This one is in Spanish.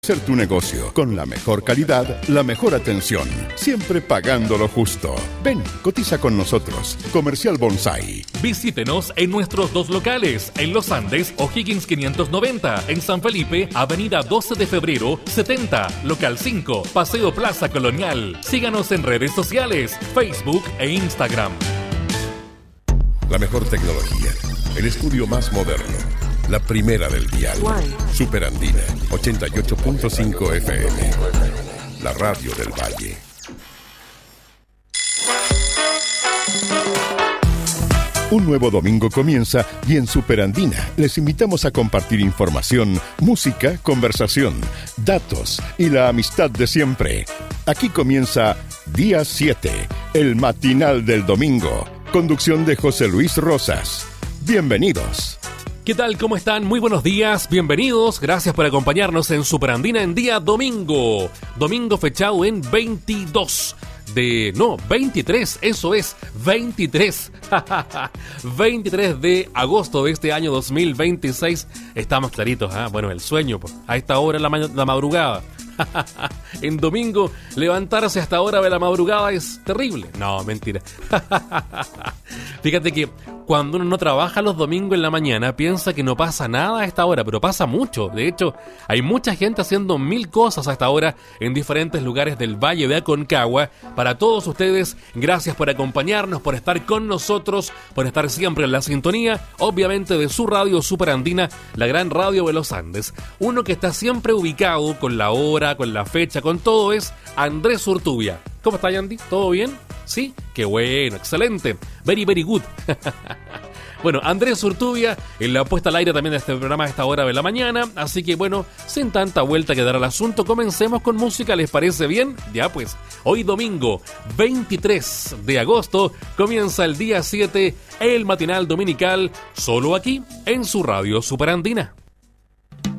Ser tu negocio con la mejor calidad, la mejor atención, siempre pagando lo justo. Ven, cotiza con nosotros. Comercial Bonsai. Visítenos en nuestros dos locales, en Los Andes, O'Higgins 590, en San Felipe, Avenida 12 de Febrero 70, Local 5, Paseo Plaza Colonial. Síganos en redes sociales, Facebook e Instagram. La mejor tecnología, el estudio más moderno. La primera del dial. Superandina, 88.5 FM. La radio del Valle. Un nuevo domingo comienza y en Superandina les invitamos a compartir información, música, conversación, datos y la amistad de siempre. Aquí comienza Día 7, el matinal del domingo. Conducción de José Luis Rosas. Bienvenidos. ¿Qué tal? ¿Cómo están? Muy buenos días, bienvenidos, gracias por acompañarnos en Superandina en día domingo. Domingo fechado en 23, eso es, 23. 23 de agosto de este año 2026. Estamos claritos, ¿eh? Bueno, el sueño, pues, a esta hora la madrugada. En domingo, levantarse hasta ahora de la madrugada es terrible. No, mentira. Fíjate que cuando uno no trabaja los domingos en la mañana, piensa que no pasa nada a esta hora, pero pasa mucho. De hecho, hay mucha gente haciendo mil cosas a esta hora en diferentes lugares del Valle de Aconcagua. Para todos ustedes, gracias por acompañarnos, por estar con nosotros, por estar siempre en la sintonía, obviamente de su radio Superandina, la gran radio de los Andes. Uno que está siempre ubicado con la hora, con la fecha, con todo es Andrés Urtubia. ¿Cómo está, Andy? ¿Todo bien? ¿Sí? ¡Qué bueno! ¡Excelente! Very, very good. Bueno, Andrés Urtubia en la puesta al aire también de este programa a esta hora de la mañana. Así que bueno, sin tanta vuelta que dar al asunto, comencemos con música. ¿Les parece bien? Ya pues, hoy domingo 23 de agosto comienza el día 7, el matinal dominical, solo aquí en su radio Superandina.